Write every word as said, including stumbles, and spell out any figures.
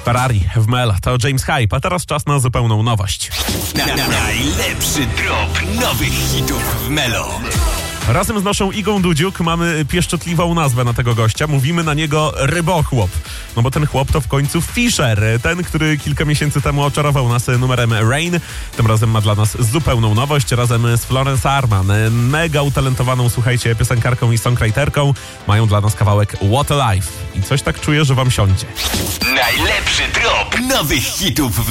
Ferrari w Melo. To James Hype, a teraz czas na zupełną nowość. Na, na, najlepszy drop nowych hitów w Melo. Razem z naszą Igą Dudziuk mamy pieszczotliwą nazwę na tego gościa. Mówimy na niego Rybochłop. No bo ten chłop to w końcu Fisher. Ten, który kilka miesięcy temu oczarował nas numerem Rain. Tym razem ma dla nas zupełną nowość. Razem z Florence Arman, mega utalentowaną, słuchajcie, piosenkarką i songwriterką, mają dla nas kawałek What a Life. I coś tak czuję, że wam siądzie. Najlepszy drop nowych hitów w